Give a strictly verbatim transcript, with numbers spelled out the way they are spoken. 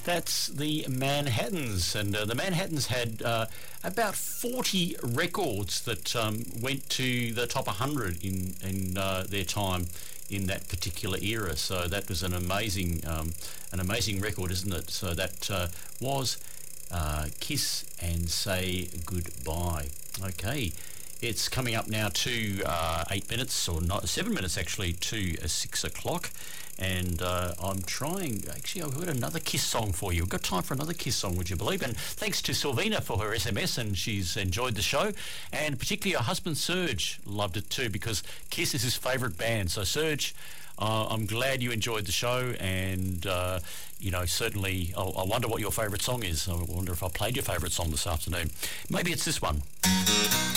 That's the Manhattans, and uh, the Manhattans had uh, about forty records that um, went to the top one hundred in in uh, their time in that particular era. So that was an amazing, um, an amazing record, isn't it? So that uh, was uh, Kiss and Say Goodbye. Okay. It's coming up now to uh, eight minutes, or not seven minutes actually, to uh, six o'clock. And uh, I'm trying, actually, I've got another Kiss song for you. We've got time for another Kiss song, would you believe? And thanks to Sylvina for her S M S, and she's enjoyed the show. And particularly her husband, Serge, loved it too, because Kiss is his favourite band. So, Serge, uh, I'm glad you enjoyed the show. And, uh, you know, certainly, I'll, I wonder what your favourite song is. I wonder if I played your favourite song this afternoon. Maybe it's this one.